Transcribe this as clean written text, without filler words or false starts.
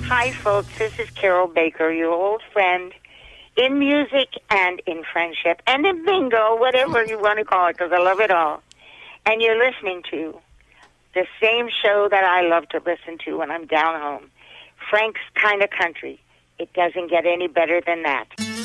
Hi, folks. This is Carol Baker, your old friend in music and in friendship and in bingo, whatever you want to call it, because I love it all. And you're listening to the same show that I love to listen to when I'm down home, Frank's Kind of Country. It doesn't get any better than that.